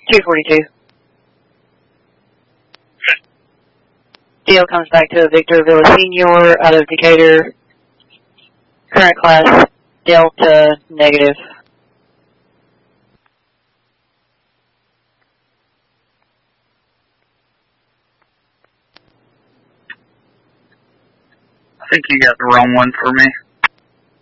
242. Deal comes back to Victor Villasenor out of Decatur. Current class, Delta negative. I think you got the wrong one for me.